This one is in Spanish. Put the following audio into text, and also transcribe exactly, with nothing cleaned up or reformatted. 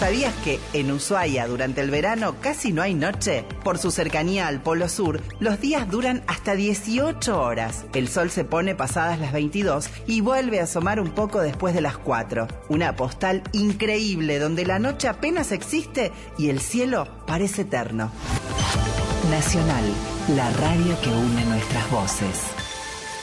¿Sabías que en Ushuaia durante el verano casi no hay noche? Por su cercanía al Polo Sur, los días duran hasta dieciocho horas. El sol se pone pasadas las veintidós y vuelve a asomar un poco después de las cuatro. Una postal increíble donde la noche apenas existe y el cielo parece eterno. Nacional, la radio que une nuestras voces.